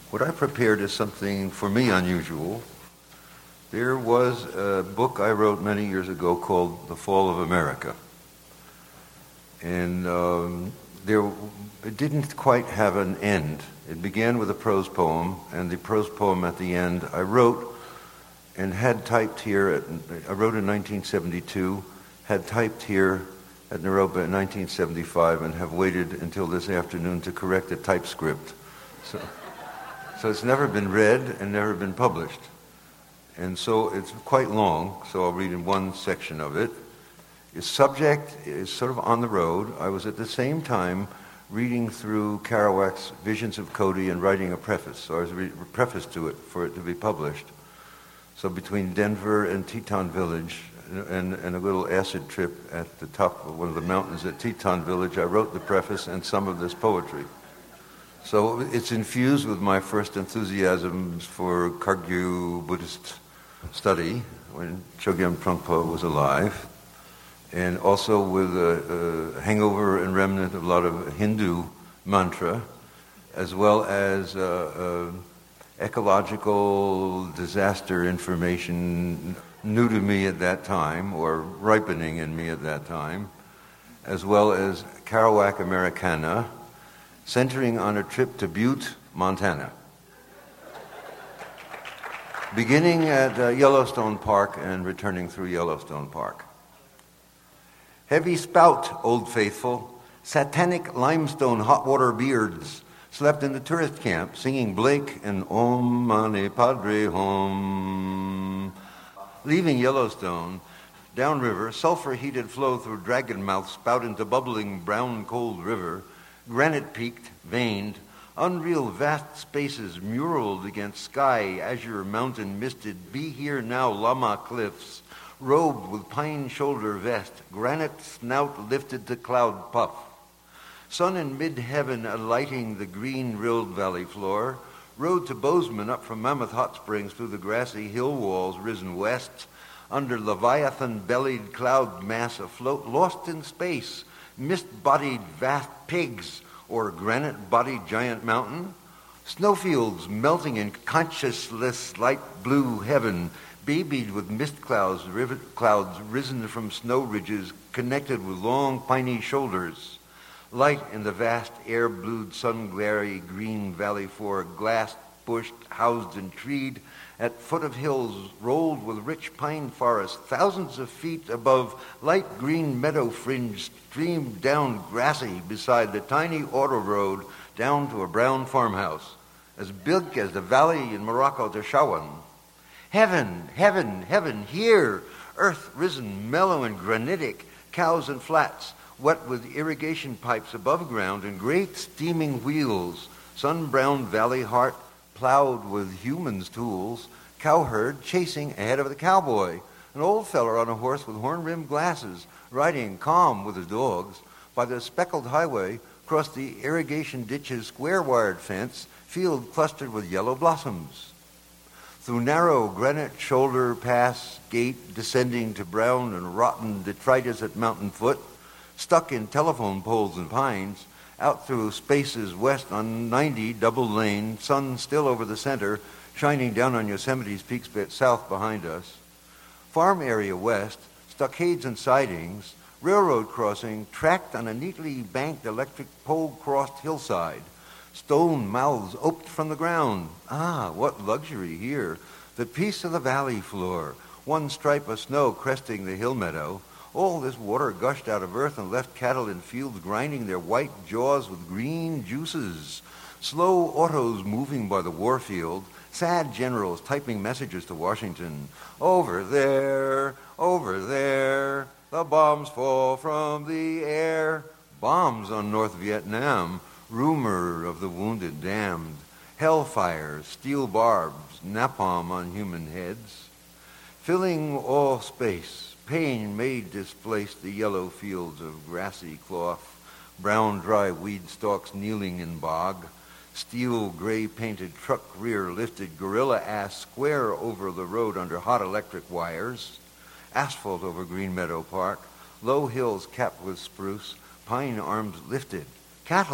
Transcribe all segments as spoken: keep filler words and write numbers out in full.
What I prepared is something, for me, unusual. There was a book I wrote many years ago called The Fall of America. And um, there, it didn't quite have an end. It began with a prose poem, and the prose poem at the end I wrote and had typed here, at, I wrote in nineteen seventy-two, had typed here at Naropa in nineteen seventy-five, and have waited until this afternoon to correct a typescript. So, so it's never been read and never been published. And so it's quite long, so I'll read in one section of it. Its subject is sort of on the road. I was at the same time reading through Kerouac's Visions of Cody and writing a preface. So I was reading a preface to it for it to be published. So between Denver and Teton Village and, and a little acid trip at the top of one of the mountains at Teton Village, I wrote the preface and some of this poetry. So it's infused with my first enthusiasms for Kagyu Buddhist study when Chogyam Trungpa was alive, and also with a, a hangover and remnant of a lot of Hindu mantra, as well as uh, uh, ecological disaster information new to me at that time, or ripening in me at that time, as well as Kerouac Americana, centering on a trip to Butte, Montana. Beginning at uh, Yellowstone Park and returning through Yellowstone Park. Heavy spout, Old Faithful, satanic limestone hot water beards, slept in the tourist camp singing Blake and Om Mani Padre Hum. Leaving Yellowstone, downriver, sulfur-heated flow through Dragon Mouth spout into bubbling brown cold river, granite-peaked, veined, unreal vast spaces muraled against sky, azure mountain misted, be here now Lama cliffs, robed with pine shoulder vest, granite snout lifted to cloud puff. Sun in mid-heaven alighting the green-rilled valley floor, road to Bozeman up from Mammoth Hot Springs through the grassy hill walls risen west, under Leviathan-bellied cloud mass afloat, lost in space, mist-bodied vast pigs, or granite-bodied giant mountain, snowfields melting in consciousless light blue heaven, babied with mist clouds, river clouds risen from snow ridges, connected with long piney shoulders. Light in the vast air-blued, sun-glary green valley floor, glass-bushed, housed and treed, at foot of hills rolled with rich pine forest, thousands of feet above light green meadow fringe streamed down grassy beside the tiny auto road down to a brown farmhouse, as big as the valley in Morocco to Shawan. Heaven, heaven, heaven, here, earth risen, mellow and granitic, cows and flats, wet with irrigation pipes above ground and great steaming wheels, sun-browned valley heart, plowed with humans' tools, cowherd chasing ahead of the cowboy, an old feller on a horse with horn-rimmed glasses, riding calm with his dogs, by the speckled highway, across the irrigation ditch's square-wired fence, field clustered with yellow blossoms. Through narrow granite shoulder pass gate descending to brown and rotten detritus at mountain foot, stuck in telephone poles and pines, out through spaces west on ninety double lane, sun still over the center, shining down on Yosemite's peaks south behind us. Farm area west, stockades and sidings, railroad crossing tracked on a neatly banked electric pole-crossed hillside, stone mouths oped from the ground. Ah, what luxury here. The peace of the valley floor, one stripe of snow cresting the hill meadow. All this water gushed out of earth and left cattle in fields grinding their white jaws with green juices. Slow autos moving by the warfield, sad generals typing messages to Washington. Over there, over there, the bombs fall from the air. Bombs on North Vietnam, rumor of the wounded damned. Hellfire, steel barbs, napalm on human heads. Filling all space, pain made displace the yellow fields of grassy cloth, brown dry weed stalks kneeling in bog, steel gray painted truck rear lifted gorilla ass square over the road under hot electric wires, asphalt over Green Meadow Park, low hills capped with spruce, pine arms lifted, cattle,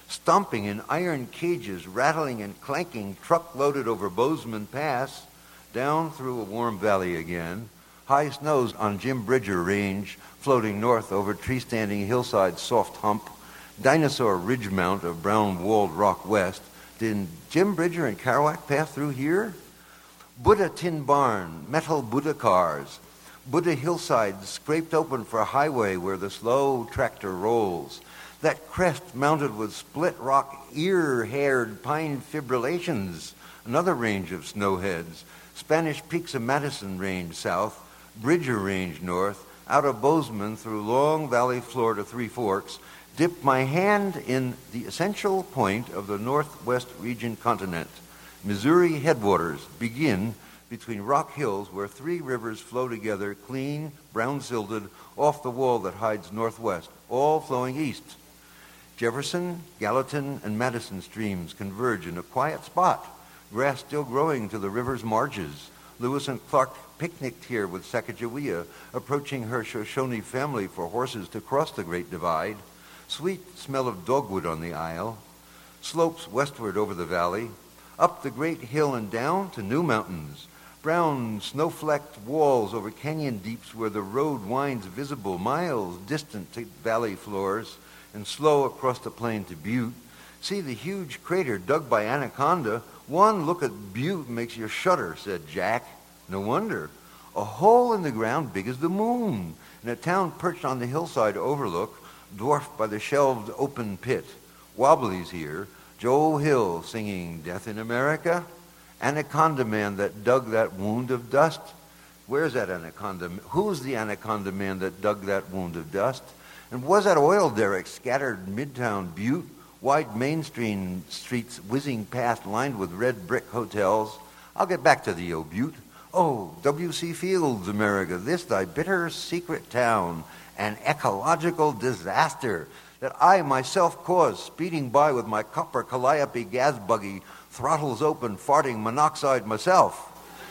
stomping in iron cages, rattling and clanking, truck loaded over Bozeman Pass, down through a warm valley again, high snows on Jim Bridger Range, floating north over tree-standing hillside's soft hump, dinosaur ridge mount of brown-walled rock west. Did Jim Bridger and Kerouac pass through here? Buddha Tin Barn, metal Buddha cars, Buddha hillside scraped open for a highway where the slow tractor rolls. That crest mounted with split rock ear-haired pine fibrillations, another range of snowheads. Spanish Peaks of Madison Range south, Bridger Range north, out of Bozeman through Long Valley floor to Three Forks, dip my hand in the essential point of the Northwest region continent. Missouri headwaters begin between rock hills where three rivers flow together, clean, brown-silted, off the wall that hides northwest, all flowing east. Jefferson, Gallatin, and Madison streams converge in a quiet spot, grass still growing to the river's marges. Lewis and Clark picnicked here with Sacagawea, approaching her Shoshone family for horses to cross the Great Divide. Sweet smell of dogwood on the Isle. Slopes westward over the valley, up the great hill and down to new mountains. Brown snow-flecked walls over canyon deeps where the road winds visible miles distant to valley floors and slow across the plain to Butte. See the huge crater dug by Anaconda. One look at Butte makes you shudder, said Jack. No wonder. A hole in the ground big as the moon, in a town perched on the hillside overlook, dwarfed by the shelved open pit. Wobbly's here. Joe Hill singing Death in America. Anaconda man that dug that wound of dust. Where's that anaconda? Who's the anaconda man that dug that wound of dust? And was that oil derrick scattered midtown Butte? Wide Main Street streets whizzing past, lined with red brick hotels. I'll get back to the old Butte. Oh, W C Fields, America, this thy bitter secret town, an ecological disaster that I myself caused, speeding by with my copper calliope gas buggy, throttles open, farting monoxide myself.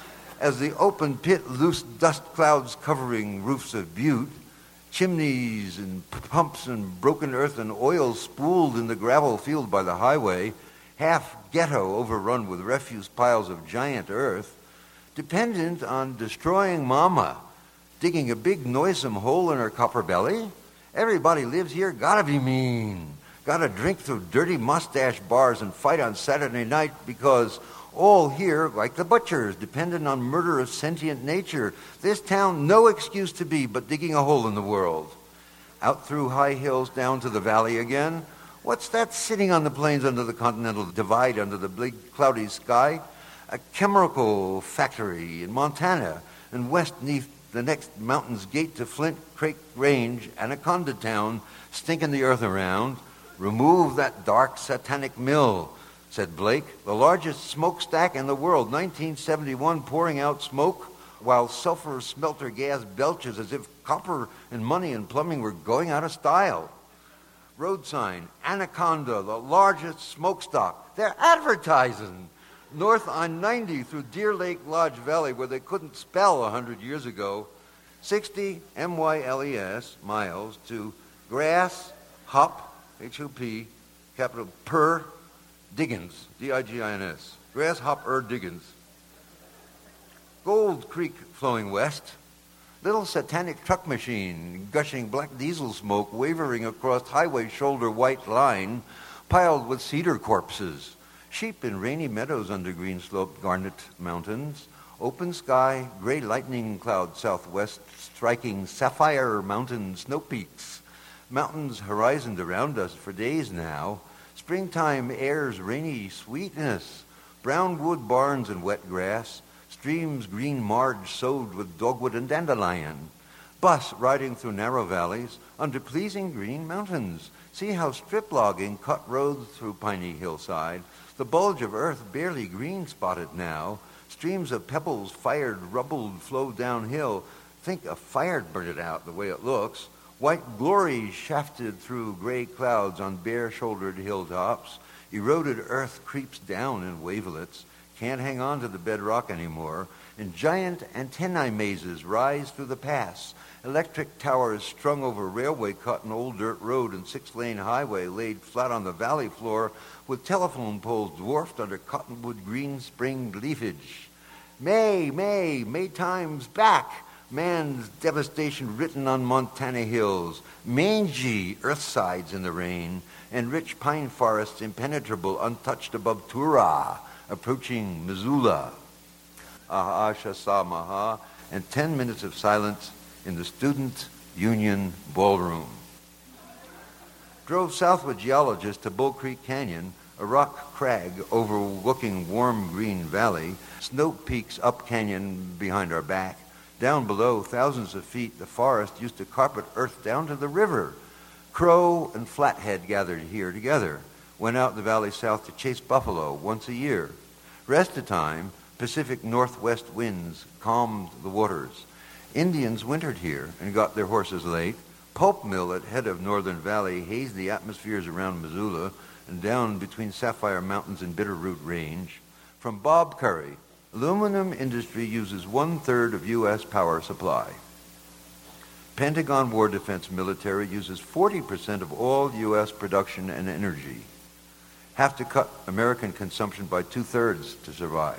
As the open pit loose dust clouds covering roofs of Butte, chimneys and pumps and broken earth and oil spooled in the gravel field by the highway, half ghetto overrun with refuse piles of giant earth, dependent on destroying Mama, digging a big noisome hole in her copper belly. Everybody lives here, gotta be mean. Gotta drink through dirty mustache bars and fight on Saturday night because all here, like the butchers, dependent on murder of sentient nature. This town, no excuse to be but digging a hole in the world. Out through high hills down to the valley again. What's that sitting on the plains under the continental divide under the big cloudy sky? A chemical factory in Montana, and west neath the next mountain's gate to Flint Creek Range, Anaconda Town, stinking the earth around. Remove that dark satanic mill, said Blake, the largest smokestack in the world, nineteen seventy-one, pouring out smoke while sulfur smelter gas belches as if copper and money and plumbing were going out of style. Road sign, Anaconda, the largest smokestack. They're advertising. North on ninety through Deer Lake Lodge Valley, where they couldn't spell a hundred years ago, sixty M Y L E S miles to Grass Hop, H O P, capital Per Diggins, D I G I N S. Grass Hopper Diggins. Gold Creek flowing west. Little satanic truck machine, gushing black diesel smoke, wavering across highway shoulder white line, piled with cedar corpses. Sheep in rainy meadows under green-sloped garnet mountains. Open sky, gray lightning cloud southwest, striking sapphire mountain snow peaks. Mountains horizoned around us for days now. Springtime air's rainy sweetness. Brown wood barns and wet grass. Streams green marge sowed with dogwood and dandelion. Bus riding through narrow valleys under pleasing green mountains. See how strip logging cut roads through piney hillside. The bulge of earth barely green spotted now. Streams of pebbles fired, rubbled, flow downhill. Think a fire burned it out the way it looks. White glory shafted through gray clouds on bare-shouldered hilltops. Eroded earth creeps down in wavelets. can't hang on to the bedrock anymore, and giant antennae mazes rise through the pass. Electric towers strung over railway cut an old dirt road and six-lane highway laid flat on the valley floor with telephone poles dwarfed under cottonwood green-springed leafage. May, May, Maytime's back. Man's devastation written on Montana hills, mangy earthsides in the rain, and rich pine forests impenetrable, untouched above Tura, approaching Missoula. Aha, Shasa, Maha, and ten minutes of silence in the Student Union Ballroom. Drove southward geologist to Bull Creek Canyon, a rock crag overlooking warm green valley, snow peaks up canyon behind our back. Down below, thousands of feet, the forest used to carpet earth down to the river. Crow and Flathead gathered here together, went out the valley south to chase buffalo once a year. Rest of time, Pacific Northwest winds calmed the waters. Indians wintered here and got their horses late. Pulp mill at head of Northern Valley hazed the atmospheres around Missoula and down between Sapphire Mountains and Bitterroot Range. From Bob Curry, aluminum industry uses one-third of U S power supply. Pentagon War Defense Military uses forty percent of all U S production and energy. Have to cut American consumption by two-thirds to survive.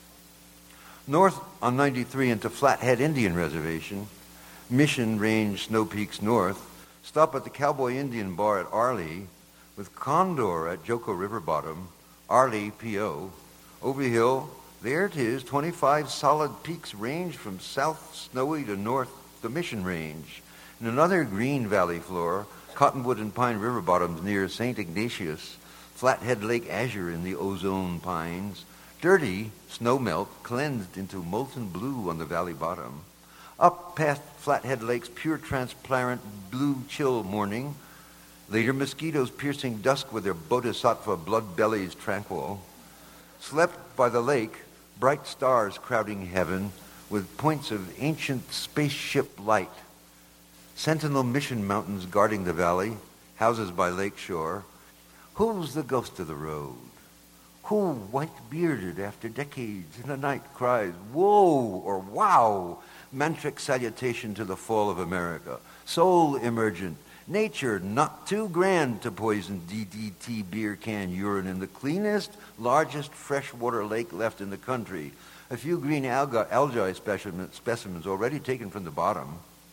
North on ninety-three into Flathead Indian Reservation, Mission Range, Snow Peaks North, stop at the Cowboy Indian Bar at Arley, with Condor at Joko River Bottom, Arley, P O, over hill. There it is, twenty-five solid peaks range from south snowy to north the Mission Range. In another green valley floor, Cottonwood and Pine River Bottoms near Saint Ignatius, Flathead Lake Azure in the ozone pines, dirty snowmelt cleansed into molten blue on the valley bottom. Up past Flathead Lake's pure transparent blue chill morning, later mosquitoes piercing dusk with their bodhisattva blood bellies tranquil. Slept by the lake, bright stars crowding heaven with points of ancient spaceship light. Sentinel Mission Mountains guarding the valley, houses by lake shore. Who's the ghost of the road? Who, white-bearded after decades in the night, cries, whoa or wow, mantric salutation to the fall of America. Soul emergent, nature not too grand to poison D D T beer can urine in the cleanest, largest freshwater lake left in the country. A few green alga, algae specimen, specimens already taken from the bottom.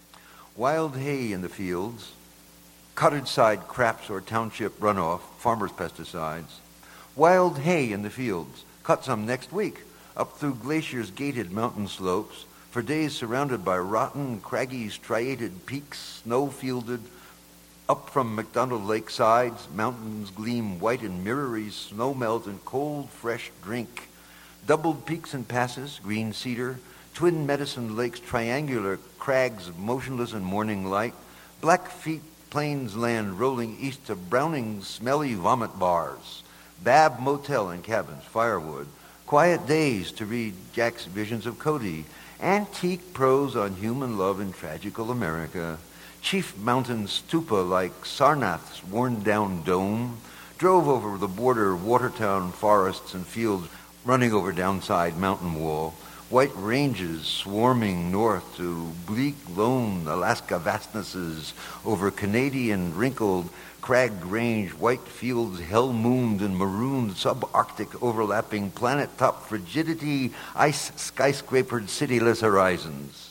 Wild hay in the fields. Cottage side craps or township runoff, farmers' pesticides. Wild hay in the fields. Cut some next week. Up through glaciers gated mountain slopes. For days surrounded by rotten, craggy, striated peaks, snow-fielded. Up from McDonald Lake sides, mountains gleam white in mirrory snow melt and cold, fresh drink. Doubled peaks and passes, green cedar. Twin Medicine Lakes, triangular crags motionless in morning light. Blackfeet Plains land rolling east to Browning's smelly vomit bars. Bab Motel and cabins, firewood. Quiet days to read Jack's Visions of Cody. Antique prose on human love in tragical America. Chief Mountain stupa like Sarnath's worn-down dome. Drove over the border Watertown forests and fields running over downside mountain wall. White ranges swarming north to bleak, lone Alaska vastnesses over Canadian wrinkled crag range, white fields hell-mooned and marooned subarctic overlapping planet-top frigidity, ice skyscrapered cityless horizons.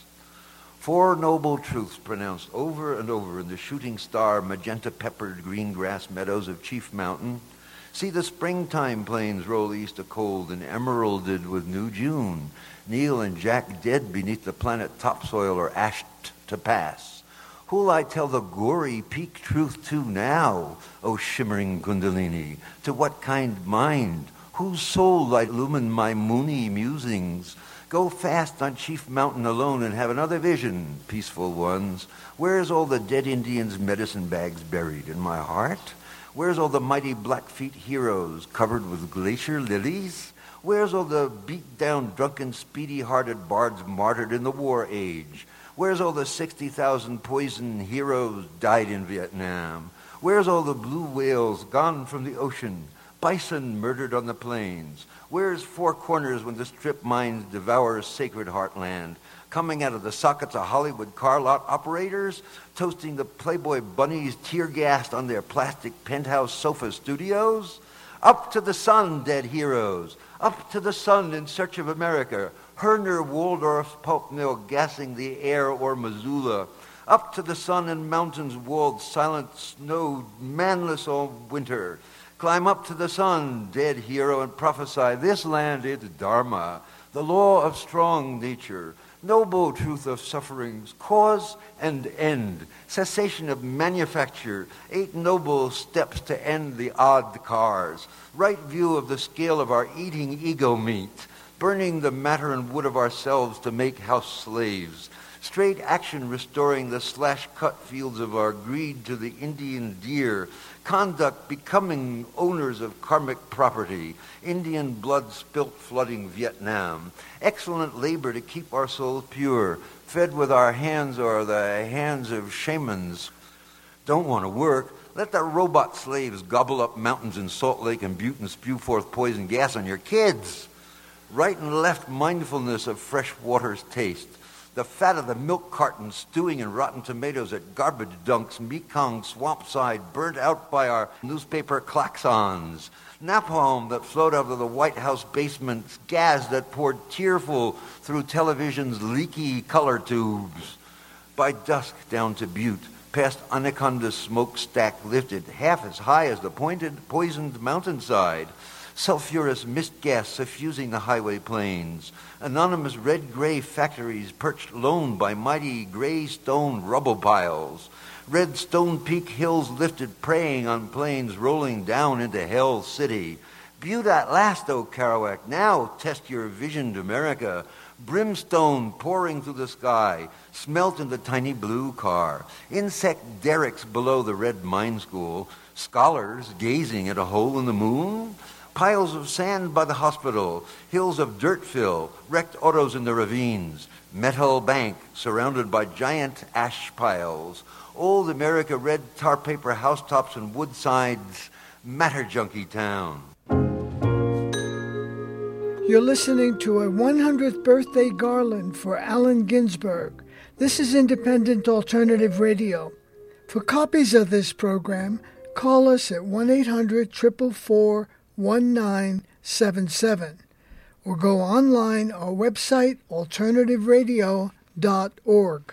Four noble truths pronounced over and over in the shooting star magenta-peppered green grass meadows of Chief Mountain. See the springtime plains roll east a cold and emeralded with new June. Neil and Jack dead beneath the planet topsoil or ashed to pass. Who'll I tell the gory peak truth to now, O shimmering Kundalini? To what kind mind? Whose soul I illumine my moony musings? Go fast on Chief Mountain alone and have another vision, peaceful ones. Where's all the dead Indians' medicine bags buried? In my heart? Where's all the mighty Blackfeet heroes covered with glacier lilies? Where's all the beat-down, drunken, speedy-hearted bards martyred in the war age? Where's all the sixty thousand poison heroes died in Vietnam? Where's all the blue whales gone from the ocean? bison murdered on the plains? Where's Four Corners when the strip mines devour sacred heartland? Coming out of the sockets of Hollywood car lot operators, toasting the Playboy bunnies tear-gassed on their plastic penthouse sofa studios? Up to the sun, dead heroes. Up to the sun in search of America. Herner, Waldorf, pulp mill gassing the air o'er Missoula. Up to the sun and mountains walled, silent, snowed, manless all winter. Climb up to the sun, dead hero, and prophesy this land is Dharma, the law of strong nature, noble truth of sufferings, cause and end, cessation of manufacture, eight noble steps to end the odd cars, right view of the scale of our eating ego meat, burning the matter and wood of ourselves to make house slaves, straight action restoring the slash-cut fields of our greed to the Indian deer, conduct becoming owners of karmic property, Indian blood spilt flooding Vietnam, excellent labor to keep our souls pure, fed with our hands or the hands of shamans. Don't want to work? Let the robot slaves gobble up mountains in Salt Lake and Butte and spew forth poison gas on your kids. Right and left mindfulness of fresh water's taste. The fat of the milk carton stewing in rotten tomatoes at garbage dunks, Mekong swampside burnt out by our newspaper klaxons. Napalm that flowed out of the White House basements, gas that poured tearful through television's leaky color tubes. By dusk down to Butte, past Anaconda's smokestack lifted half as high as the pointed, poisoned mountainside. Sulfurous mist gas suffusing the highway plains. Anonymous red-gray factories perched lone by mighty gray stone rubble piles. Red Stone Peak hills lifted preying on plains rolling down into Hell City. Butte at last, O Kerouac, now test your visioned America. Brimstone pouring through the sky, smelt in the tiny blue car. Insect derricks below the red mine school. Scholars gazing at a hole in the moon. Piles of sand by the hospital, hills of dirt fill, wrecked autos in the ravines, metal bank surrounded by giant ash piles, old America red tar paper housetops and woodsides, matter junkie town. You're listening to a one hundredth birthday garland for Allen Ginsberg. This is Independent Alternative Radio. For copies of this program, call us at one eight hundred four four four one nine seven seven or go online our website alternative radio dot org.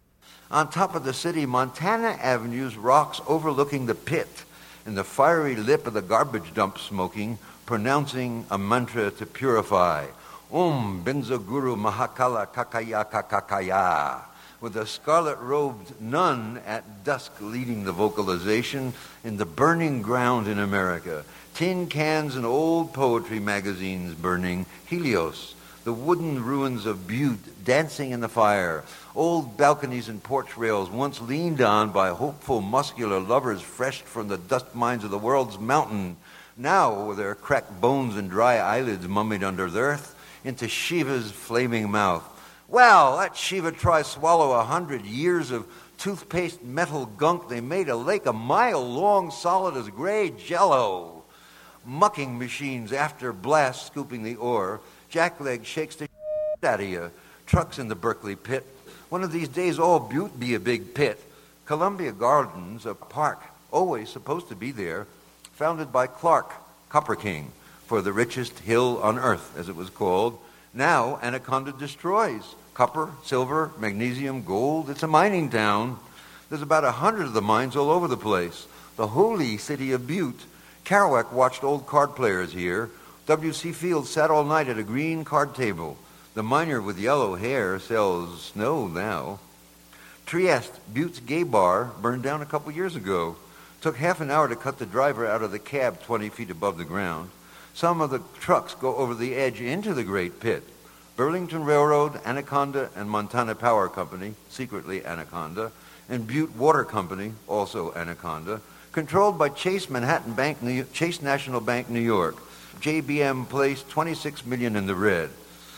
On top of the city, Montana Avenue's rocks overlooking the pit and the fiery lip of the garbage dump smoking, pronouncing a mantra to purify. Om Benzoguru Mahakala Kakaya Kakakaya. With a scarlet-robed nun at dusk leading the vocalization in the burning ground in America. Tin cans and old poetry magazines burning. Helios, the wooden ruins of Butte dancing in the fire. Old balconies and porch rails once leaned on by hopeful, muscular lovers fresh from the dust mines of the world's mountain. Now, with their cracked bones and dry eyelids mummied under the earth, into Shiva's flaming mouth. Well, let Shiva try swallow a hundred years of toothpaste metal gunk. They made a lake a mile long, solid as gray jello. Mucking machines after blast scooping the ore. Jackleg shakes the shit out of you. Trucks in the Berkeley pit. One of these days all Butte be a big pit. Columbia Gardens, a park always supposed to be there, founded by Clark, Copper King, for the richest hill on earth, as it was called. Now Anaconda destroys copper, silver, magnesium, gold. It's a mining town. There's about a hundred of the mines all over the place. The holy city of Butte. Kerouac watched old card players here. W C Fields sat all night at a green card table. The miner with yellow hair sells snow now. Trieste, Butte's gay bar, burned down a couple years ago. Took half an hour to cut the driver out of the cab twenty feet above the ground. Some of the trucks go over the edge into the great pit. Burlington Railroad, Anaconda, and Montana Power Company, secretly Anaconda, and Butte Water Company, also Anaconda, controlled by Chase Manhattan Bank, New Chase National Bank, New York. J B M placed twenty-six million dollars in the red.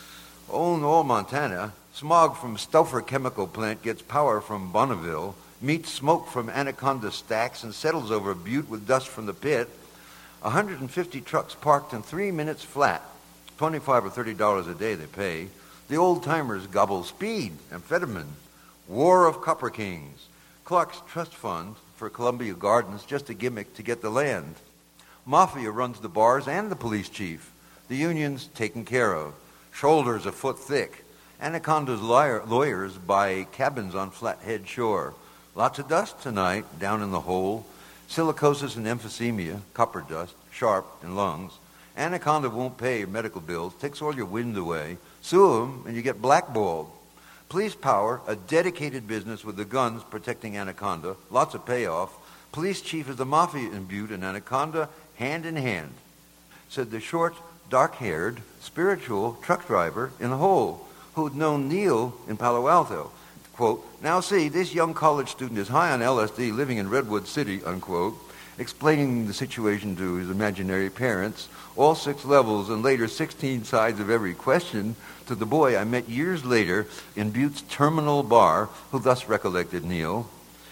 Own all Montana. Smog from Stauffer Chemical Plant gets power from Bonneville, meets smoke from Anaconda stacks, and settles over Butte with dust from the pit. one hundred fifty trucks parked in three minutes flat. twenty-five or thirty dollars a day they pay. The old-timers gobble speed, amphetamine, war of copper kings, Clark's trust fund for Columbia Gardens, just a gimmick to get the land. Mafia runs the bars and the police chief. The union's taken care of, shoulders a foot thick. Anaconda's lawyer, lawyers buy cabins on Flathead Shore. Lots of dust tonight down in the hole. Silicosis and emphysema, copper dust, sharp in lungs. Anaconda won't pay your medical bills, takes all your wind away. Sue them and you get blackballed. Police power, a dedicated business with the guns protecting Anaconda, lots of payoff. Police chief is the mafia in Butte and Anaconda, hand in hand, said the short, dark-haired, spiritual truck driver in the hole who'd known Neil in Palo Alto. Quote, now see, this young college student is high on L S D living in Redwood City, unquote, explaining the situation to his imaginary parents, all six levels and later sixteen sides of every question to the boy I met years later in Butte's terminal bar, who thus recollected Neil.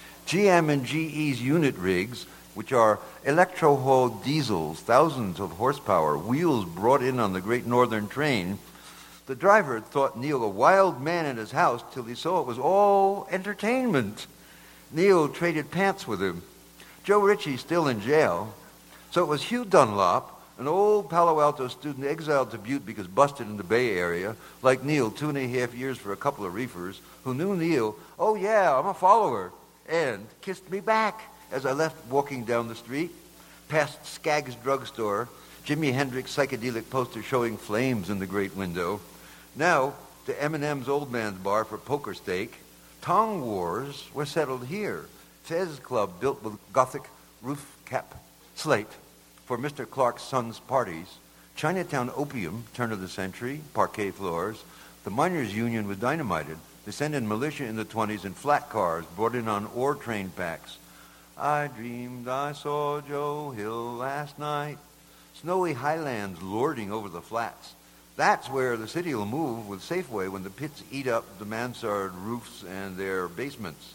G M and G E's unit rigs, which are electro-hauled diesels, thousands of horsepower, wheels brought in on the Great Northern Train. The driver had thought Neil a wild man in his house till he saw it was all entertainment. Neil traded pants with him. Joe Ritchie's still in jail. So it was Hugh Dunlop, an old Palo Alto student exiled to Butte because busted in the Bay Area, like Neil, two and a half years for a couple of reefers, who knew Neil, oh yeah, I'm a follower, and kissed me back as I left walking down the street, past Skaggs drugstore, Jimi Hendrix psychedelic poster showing flames in the great window. Now to Eminem's old man's bar for poker stake. Tong wars were settled here. Fez Club built with Gothic roof cap slate for Mister Clark's son's parties. Chinatown opium, turn of the century, parquet floors. The miners' union was dynamited. They sent in militia in the twenties in flat cars brought in on ore train packs. I dreamed I saw Joe Hill last night. Snowy highlands lording over the flats. That's where the city will move with Safeway when the pits eat up the mansard roofs and their basements.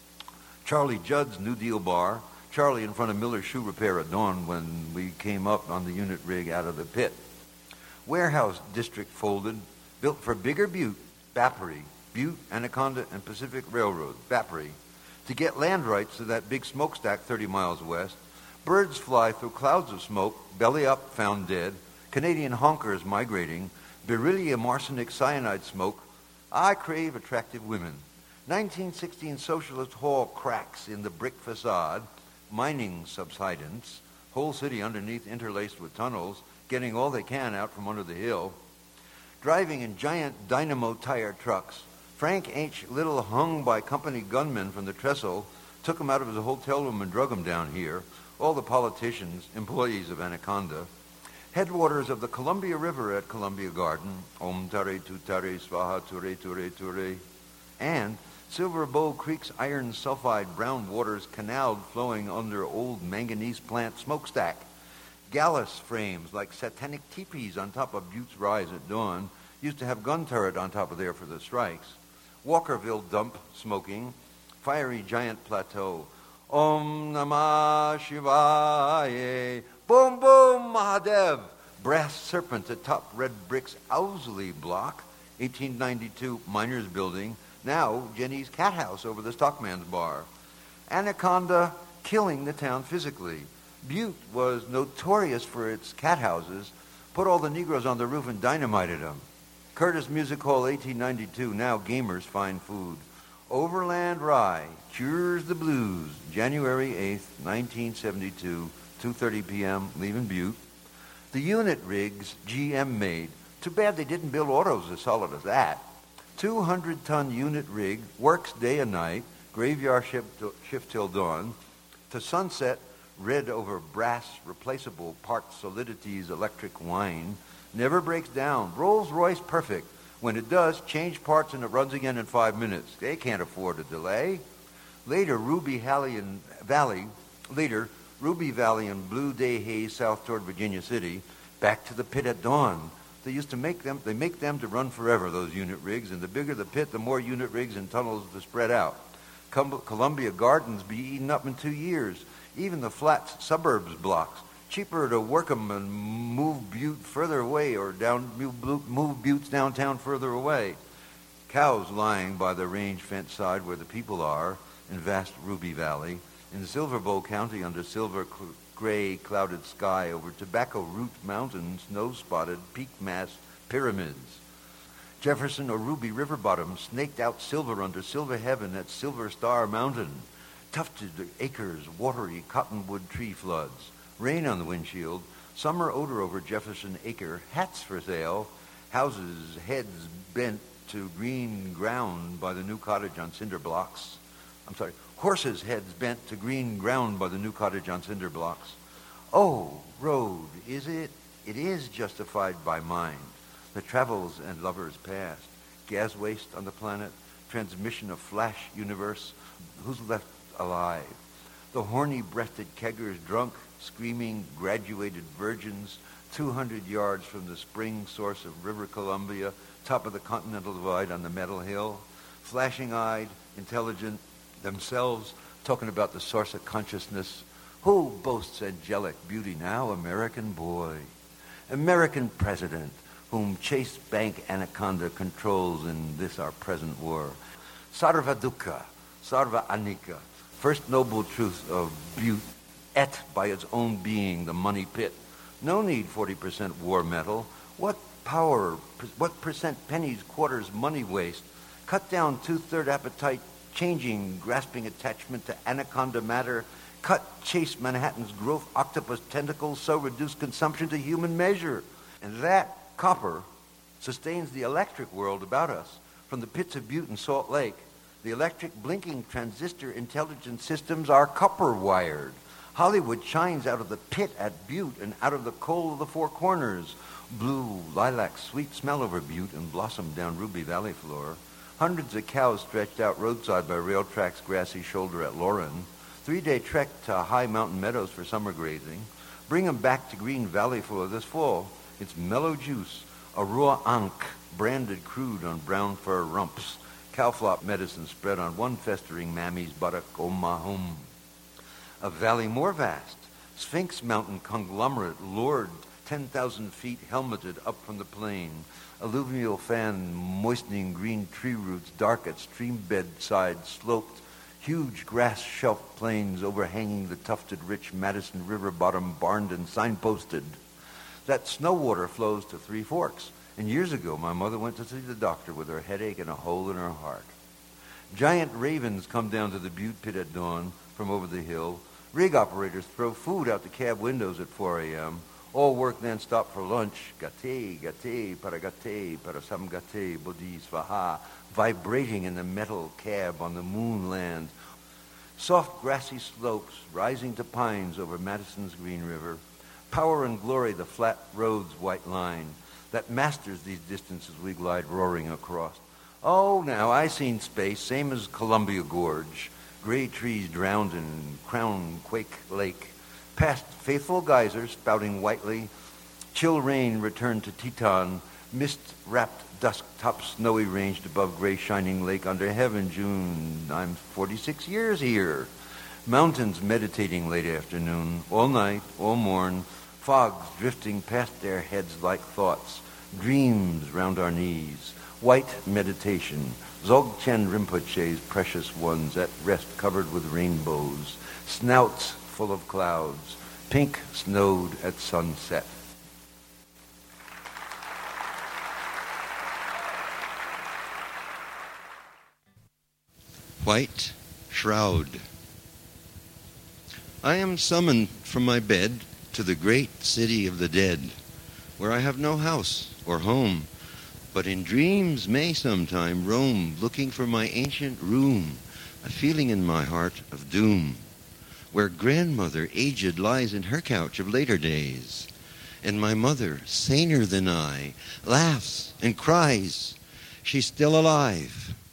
Charlie Judd's New Deal bar. Charlie in front of Miller's Shoe Repair at dawn when we came up on the unit rig out of the pit. Warehouse district folded, built for bigger Butte, Bappery, Butte, Anaconda, and Pacific Railroad, Bappery, to get land rights to that big smokestack thirty miles west. Birds fly through clouds of smoke, belly up, found dead. Canadian honkers migrating, beryllium arsenic cyanide smoke. I crave attractive women. nineteen sixteen Socialist Hall cracks in the brick facade, mining subsidence, whole city underneath interlaced with tunnels, getting all they can out from under the hill. Driving in giant dynamo tire trucks. Frank H. Little, hung by company gunmen from the trestle, took him out of his hotel room and drug him down here. All the politicians, employees of Anaconda. Headwaters of the Columbia River at Columbia Garden, Om Tare Tu Tare Swaha Ture Ture Ture, and Silver Bow Creek's iron sulfide brown waters canaled flowing under old manganese plant smokestack. Gallus frames like satanic teepees on top of Butte's Rise at dawn used to have gun turret on top of there for the strikes. Walkerville dump smoking, fiery giant plateau. Om Namah Shivaya. Boom, boom, Mahadev. Brass serpent atop red bricks Owsley block, eighteen ninety-two Miners Building. Now Jenny's Cat House over the Stockman's Bar. Anaconda killing the town physically. Butte was notorious for its cat houses. Put all the Negroes on the roof and dynamited them. Curtis Music Hall, eighteen ninety-two. Now gamers find food. Overland Rye cures the blues. January eighth, nineteen seventy-two. two thirty p.m., leaving Butte. The unit rigs G M made. Too bad they didn't build autos as solid as that. two hundred ton unit rig, works day and night, graveyard shift, shift till dawn. To sunset, red over brass, replaceable part solidities, electric wine. Never breaks down. Rolls-Royce perfect. When it does, change parts and it runs again in five minutes. They can't afford a delay. Later, Ruby Valley and Valley, later, Ruby Valley and Blue Day Haze south toward Virginia City, back to the pit at dawn. They used to make them, they make them to run forever, those unit rigs, and the bigger the pit, the more unit rigs and tunnels to spread out. Columbia Gardens be eaten up in two years. Even the flats suburbs blocks. cheaper to work 'em and move Butte further away or down move, move Buttes downtown further away. Cows lying by the range fence side where the people are in vast Ruby Valley, in Silver Bow County under silver cl- gray clouded sky over Tobacco Root Mountain, snow-spotted peak mass pyramids. Jefferson or Ruby River bottom snaked out silver under silver heaven at Silver Star Mountain. Tufted acres, watery cottonwood tree floods. Rain on the windshield. Summer odor over Jefferson Acre. Hats for sale. Houses, heads bent to green ground by the new cottage on cinder blocks. I'm sorry, horses' heads bent to green ground by the new cottage on cinder blocks. Oh, road, is it? It is justified by mind. The travels and lovers past. Gas waste on the planet. Transmission of flash universe. Who's left alive? The horny-breasted keggers drunk, screaming graduated virgins, two hundred yards from the spring source of River Columbia, top of the Continental Divide on the Metal Hill, flashing-eyed, intelligent, themselves talking about the source of consciousness. Who boasts angelic beauty now? American boy. American president, whom Chase Bank Anaconda controls in this our present war. Sarva Dukkha, Sarva Anika, first noble truth of Butte, et by its own being, the money pit. No need forty percent war metal. What power, what percent pennies, quarters, money waste? Cut down two-third appetite, changing, grasping attachment to anaconda matter. Cut Chase Manhattan's growth octopus tentacles, so reduce consumption to human measure. And that copper sustains the electric world about us from the pits of Butte and Salt Lake. The electric blinking transistor intelligent systems are copper-wired. Hollywood shines out of the pit at Butte and out of the coal of the Four Corners. Blue, lilac, sweet smell over Butte and blossom down Ruby Valley floor. Hundreds of cows stretched out roadside by rail tracks' grassy shoulder at Lauren. Three-day trek to high mountain meadows for summer grazing. Bring 'em back to Green Valley floor this fall. It's mellow juice, a raw ankh branded crude on brown fur rumps. Cowflop medicine spread on one festering mammy's buttock, oh my home. A valley more vast, Sphinx Mountain conglomerate lured ten thousand feet helmeted up from the plain. Alluvial fan moistening green tree roots dark at stream bed side sloped. Huge grass shelf plains overhanging the tufted rich Madison River bottom barned and signposted. That snow water flows to Three Forks. And years ago, my mother went to see the doctor with her headache and a hole in her heart. Giant ravens come down to the Butte pit at dawn from over the hill. Rig operators throw food out the cab windows at four a.m. All work then stop for lunch. Gate, gate, para gate, para sam gate, bodhi svaha, vibrating in the metal cab on the moonland. Soft grassy slopes rising to pines over Madison's Green River. Power and glory, the flat road's white line that masters these distances we glide roaring across. Oh, now, I seen space, same as Columbia Gorge. Gray trees drowned in Crown Quake Lake. Past faithful geysers spouting whitely. Chill rain returned to Teton. Mist-wrapped dusk-top snowy ranged above gray shining lake under heaven. June, I'm forty-six years here. Mountains meditating late afternoon. All night, all morn. Fogs drifting past their heads like thoughts. Dreams round our knees. White meditation. Dzogchen Rinpoche's precious ones at rest covered with rainbows. Snouts full of clouds. Pink snowed at sunset. White Shroud. I am summoned from my bed to the great city of the dead, where I have no house or home, but in dreams may sometime roam, looking for my ancient room, a feeling in my heart of doom, where grandmother aged lies in her couch of later days, and my mother, saner than I, laughs and cries. She's still alive.